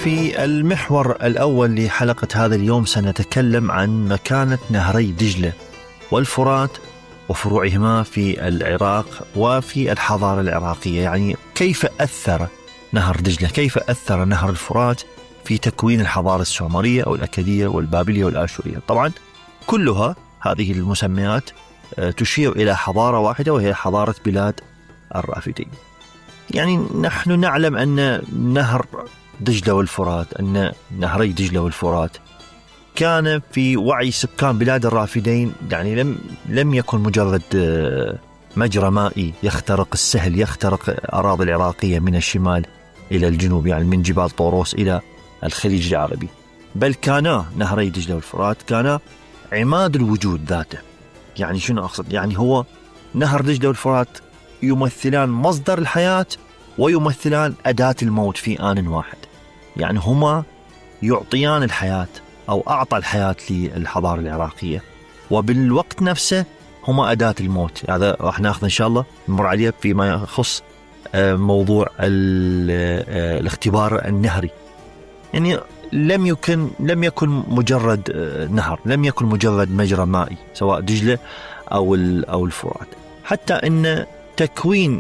في المحور الأول لحلقة هذا اليوم سنتكلم عن مكانة نهري دجلة والفرات وفروعهما في العراق وفي الحضارة العراقية. يعني كيف أثر نهر دجلة، كيف أثر نهر الفرات في تكوين الحضارة السومرية أو الأكدية والبابلية والآشورية. طبعا كلها هذه المسميات تشير إلى حضارة واحدة وهي حضارة بلاد الرافدين. يعني نحن نعلم أن نهر دجلة والفرات، أن نهري دجلة والفرات كان في وعي سكان بلاد الرافدين، يعني لم يكن مجرد مجرى مائي يخترق السهل، يخترق الأراضي العراقية من الشمال إلى الجنوب، يعني من جبال طوروس إلى الخليج العربي، بل كانا نهري دجلة والفرات كانا عماد الوجود ذاته. يعني شنو أقصد؟ يعني هو نهر دجلة والفرات يمثلان مصدر الحياة ويمثلان أداة الموت في آن واحد. يعني هما يعطيان الحياة أو أعطى الحياة للحضارة العراقية، وبالوقت نفسه هما أداة الموت. هذا راح ناخذ إن شاء الله نمر عليه فيما يخص موضوع الاختبار النهري. يعني لم يكن مجرد نهر، لم يكن مجرد مجرى مائي سواء دجلة أو الفرات، حتى أن تكوين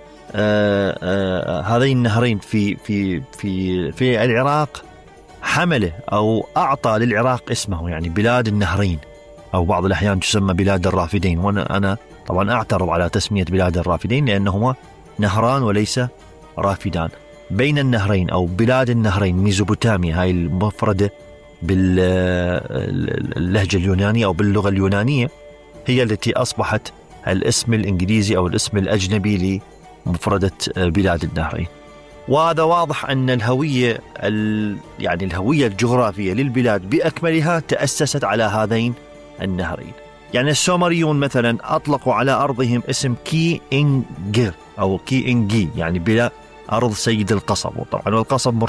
هذين النهرين في العراق حمله أو أعطى للعراق اسمه، يعني بلاد النهرين، أو بعض الأحيان تسمى بلاد الرافدين. وأنا طبعا أعترض على تسمية بلاد الرافدين لأنهما نهران وليس رافدان. بين النهرين أو بلاد النهرين ميزوبوتاميا، هاي المفردة باللهجة اليونانية أو باللغة اليونانية، هي التي أصبحت الاسم الإنجليزي أو الاسم الأجنبي لمفردة بلاد النهرين. وهذا واضح أن الهوية الجغرافية للبلاد بأكملها تأسست على هذين النهرين. يعني السومريون مثلا أطلقوا على أرضهم اسم كي إنجر أو كي إنجي، يعني بلا أرض سيد القصب. وطبعا القصب